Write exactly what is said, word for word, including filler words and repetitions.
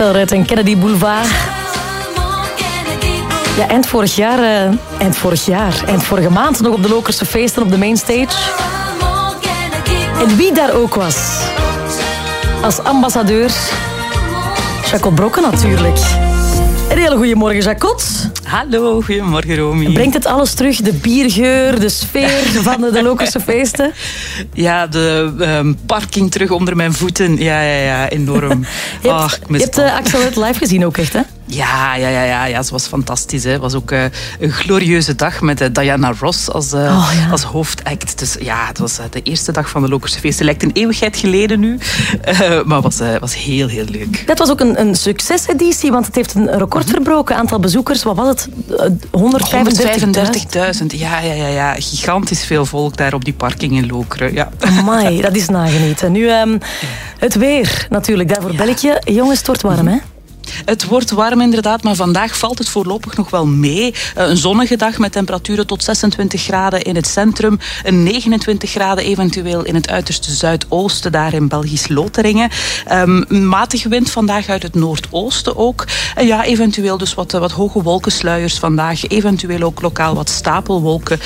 Uit een Kennedy Boulevard. Ja, eind vorig jaar, uh, eind vorig jaar, eind vorige maand nog op de Lokerse feesten op de mainstage. En wie daar ook was, als ambassadeur, Jacot Brokken natuurlijk. Een hele goede morgen, Jacot. Hallo, goedemorgen Romy. Brengt het alles terug, de biergeur, de sfeer van de, de Lokerse feesten? Ja, de um, parking terug onder mijn voeten. Ja, ja, ja, enorm. je hebt, oh, ik mis je hebt uh, Axel het live gezien ook echt, hè? Ja, ja, ja, ja, ja, ze was fantastisch. Het was ook uh, een glorieuze dag met uh, Diana Ross als, uh, oh, ja. als hoofdact. Dus ja, het was uh, de eerste dag van de Lokerse feesten. Lijkt een eeuwigheid geleden nu, uh, maar het was, uh, was heel, heel leuk. Dat was ook een, een succeseditie, want het heeft een record verbroken. Aantal bezoekers, wat was het? honderdvijfendertigduizend. Ja, ja, ja, ja, gigantisch veel volk daar op die parking in Lokeren. Ja. Amai, dat is nagenieten. Nu, um, het weer natuurlijk, daarvoor ja. bel ik je. Jongens, het wordt warm, hè? Het wordt warm inderdaad, maar vandaag valt het voorlopig nog wel mee. Een zonnige dag met temperaturen tot zesentwintig graden in het centrum. Een negenentwintig graden eventueel in het uiterste zuidoosten, daar in Belgisch Lotharingen. Um, een matige wind vandaag uit het noordoosten ook. En ja, eventueel dus wat, wat hoge wolkensluiers vandaag. Eventueel ook lokaal wat stapelwolken.